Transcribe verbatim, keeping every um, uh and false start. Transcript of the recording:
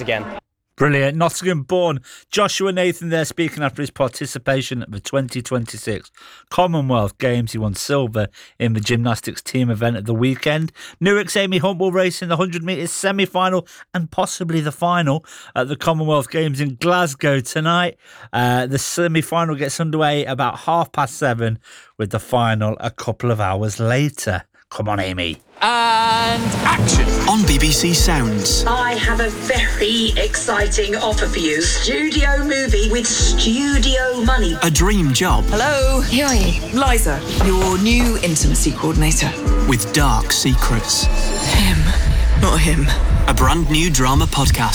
again. Brilliant. Nottingham-born Joshua Nathan there speaking after his participation at the twenty twenty-six Commonwealth Games. He won silver in the gymnastics team event at the weekend. Newark's Amy Hunt will race in the one hundred metres semi-final and possibly the final at the Commonwealth Games in Glasgow tonight. Uh, the semi-final gets underway about half past seven with the final a couple of hours later. Come on, Amy. And action! On B B C Sounds. I have a very exciting offer for you. Studio movie with studio money. A dream job. Hello, Who are you? Liza, your new intimacy coordinator. With dark secrets. Him, not him. A brand new drama podcast.